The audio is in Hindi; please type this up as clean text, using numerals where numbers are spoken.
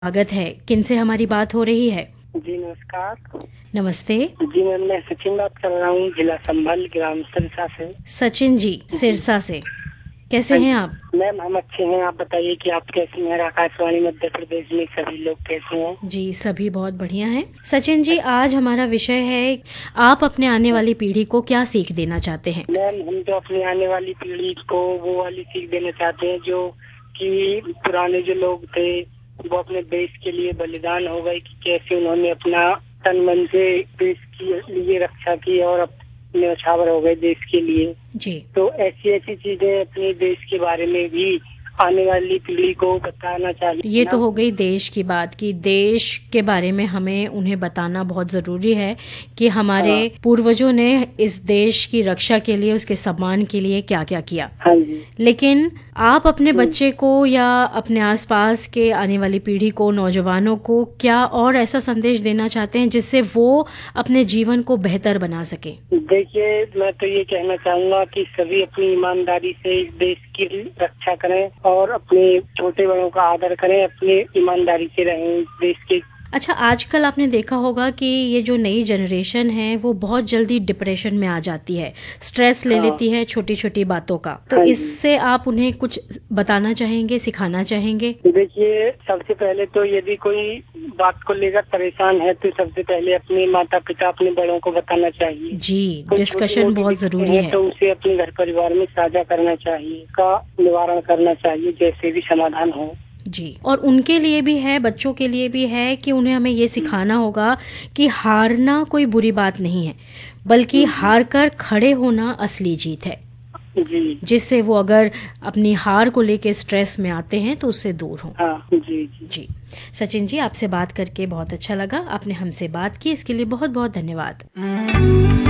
स्वागत है। किनसे हमारी बात हो रही है? जी नमस्कार। नमस्ते। जी मैम, मैं सचिन बात कर रहा हूँ, जिला संभल, ग्राम सिरसा से। सचिन जी, सिरसा से कैसे हाँ हैं जी आप? मैम, हम अच्छे हैं। आप बताइए कि आप कैसी हैं? आकाशवाणी मध्य प्रदेश में सभी लोग कैसे हैं? जी, सभी बहुत बढ़िया हैं। सचिन जी, आज हमारा विषय है, आप अपने आने वाली पीढ़ी को क्या सीख देना चाहते हैं? मैम, हम तो अपनी आने वाली पीढ़ी को वो वाली सीख देना चाहते हैं जो कि पुराने जो लोग थे वो अपने देश के लिए बलिदान हो गए, कि कैसे उन्होंने अपना तन मन से देश के लिए रक्षा की और अपने न्यौछावर हो गए देश के लिए। जी। तो ऐसी ऐसी चीजें अपने देश के बारे में भी आने वाली पीढ़ी को बताना चाहिए। ये तो हो गई देश की बात, कि देश के बारे में हमें उन्हें बताना बहुत ज़रूरी है कि हमारे पूर्वजों ने इस देश की रक्षा के लिए, उसके सम्मान के लिए क्या क्या किया। हाँ जी। लेकिन आप अपने बच्चे को या अपने आसपास के आने वाली पीढ़ी को, नौजवानों को क्या और ऐसा संदेश देना चाहते हैं जिससे वो अपने जीवन को बेहतर बना सके? देखिए, मैं तो ये कहना चाहूंगा कि सभी अपनी ईमानदारी से इस देश की रक्षा करें और अपने छोटे बड़ों का आदर करें, अपनी ईमानदारी से रहें इस देश के। अच्छा, आजकल आपने देखा होगा कि ये जो नई जनरेशन है वो बहुत जल्दी डिप्रेशन में आ जाती है, स्ट्रेस ले लेती है छोटी छोटी बातों का। तो हाँ जी। इससे आप उन्हें कुछ बताना चाहेंगे, सिखाना चाहेंगे? देखिए, सबसे पहले तो यदि कोई बात को लेकर परेशान है तो सबसे पहले अपने माता पिता, अपने बड़ों को बताना चाहिए। जी, डिस्कशन बहुत जरूरी है। तो उसे अपने घर परिवार में साझा करना चाहिए, का निवारण करना चाहिए, जैसे भी समाधान हो। जी, और उनके लिए भी है, बच्चों के लिए भी है कि उन्हें हमें ये सिखाना होगा कि हारना कोई बुरी बात नहीं है, बल्कि हार कर खड़े होना असली जीत है। जी। जिससे वो अगर अपनी हार को लेके स्ट्रेस में आते हैं तो उससे दूर हों। हाँ, जी जी। जी, सचिन जी, आपसे बात करके बहुत अच्छा लगा। आपने हमसे बात की, इसके लिए बहुत बहुत धन्यवाद।